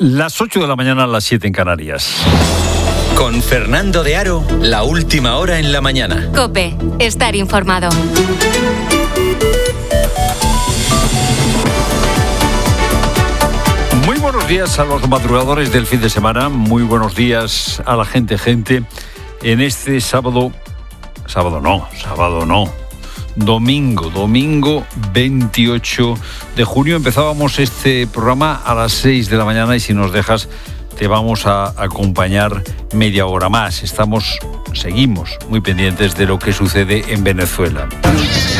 Las 8 de la mañana, las 7 en Canarias. Con Fernando de Aro, la última hora en la mañana. COPE, estar informado. Muy buenos días a los madrugadores del fin de semana. Muy buenos días a la gente. En este domingo 28 de junio. Empezábamos este programa a las 6 de la mañana y si nos dejas te vamos a acompañar media hora más. Seguimos muy pendientes de lo que sucede en Venezuela.